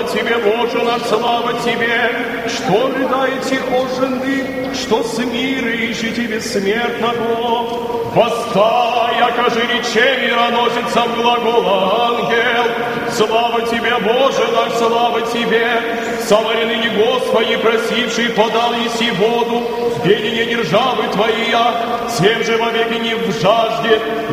Тебе, Боже наш, слава Тебе, что рыдаете, о жены, что с мира ищете бессмертного. Востай, окажи рече мироносицам глагол ангел. Слава Тебе, Боже наш, слава Тебе, самари ныне Господи, просивший, подал еси воду, в ведение державы Твоя, всем же вовеки не в жажде.